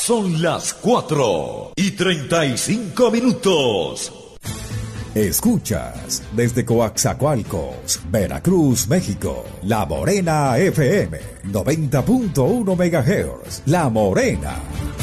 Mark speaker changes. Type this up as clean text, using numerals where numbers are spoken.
Speaker 1: Son las 4:35.
Speaker 2: Escuchas desde Coaxacualcos, Veracruz, México, La Morena FM, 90.1 MHz. La Morena.